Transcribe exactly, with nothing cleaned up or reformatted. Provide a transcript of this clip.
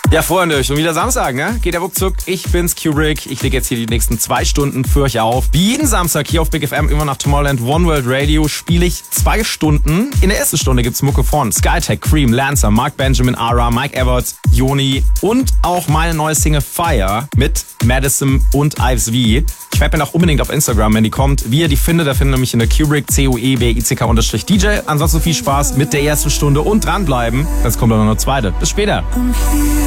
Ja, Freunde, schon wieder Samstag, ne? Geht der ruckzuck. Ich bin's, Kubrick. Ich lege jetzt hier die nächsten zwei Stunden für euch auf. Wie jeden Samstag hier auf Big F M, immer nach Tomorrowland One World Radio, spiele ich zwei Stunden. In der ersten Stunde gibt's Mucke von Skytech, Cream, Lancer, Mark Benjamin, Ara, Mike Everts, Joni und auch meine neue Single Fire mit Madison und Ives V. Ich werde mir noch unbedingt auf Instagram, wenn die kommt. Wie ihr die findet, da findet ihr mich in der Kubrick, C U E B I C K D J. Ansonsten viel Spaß mit der ersten Stunde und dranbleiben. Jetzt kommt noch eine zweite. Bis später.